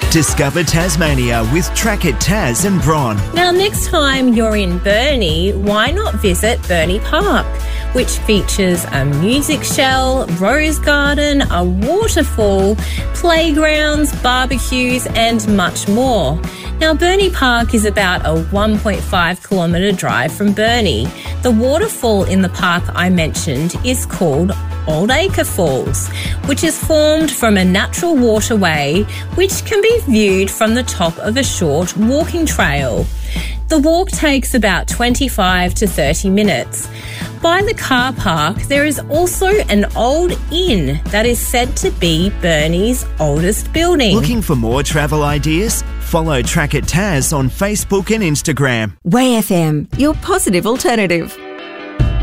Discover Tasmania with Track It Tas and Bron. Now, next time you're in Burnie, why not visit Burnie Park, which features a music shell, rose garden, a waterfall, playgrounds, barbecues and much more. Now, Burnie Park is about a 1.5 kilometre drive from Burnie. The waterfall in the park I mentioned is called Old Acre Falls, which is formed from a natural waterway which can be viewed from the top of a short walking trail. The walk takes about 25 to 30 minutes. By the car park, there is also an old inn that is said to be Burnie's oldest building. Looking for more travel ideas? Follow Track It Tas on Facebook and Instagram. Way FM, your positive alternative.